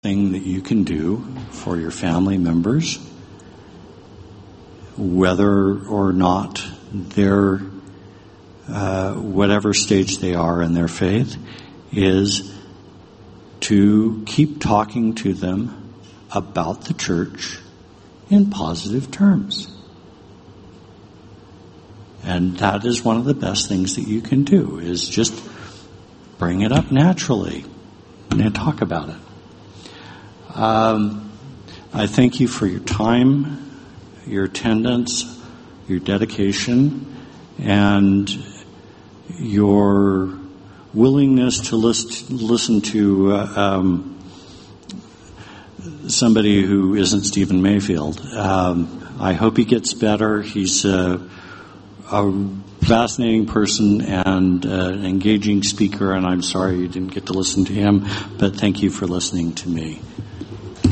thing that you can do for your family members, whether or not they're whatever stage they are in their faith, is to keep talking to them about the church in positive terms. And that is one of the best things that you can do, is just bring it up naturally and talk about it. I thank you for your time, your attendance, your dedication, and your willingness to listen to somebody who isn't Stephen Mayfield. I hope he gets better. He's a fascinating person and an engaging speaker, and I'm sorry you didn't get to listen to him, but thank you for listening to me.